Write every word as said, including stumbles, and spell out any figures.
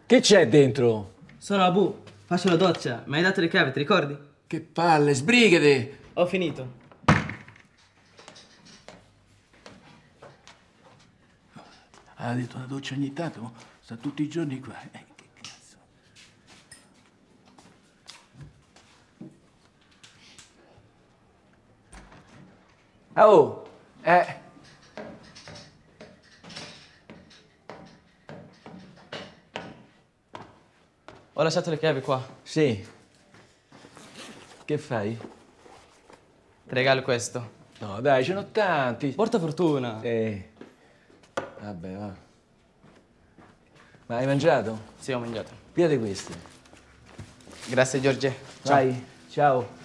Che c'è dentro? Sono Abu, faccio la doccia. Mi hai dato le chiavi, ti ricordi? Che palle, sbrigati! Ho finito. Ha detto una doccia ogni tanto, sta tutti i giorni qua. Eh, che cazzo. Oh, eh. Ho lasciato le chiavi qua. Sì. Che fai? Ti regalo questo. No, dai, ce n'ho tanti. Porta fortuna. Sì. Vabbè, va. Ma hai mangiato? Sì, ho mangiato. Piate queste. Grazie, Giorgie. Ciao. Vai, ciao.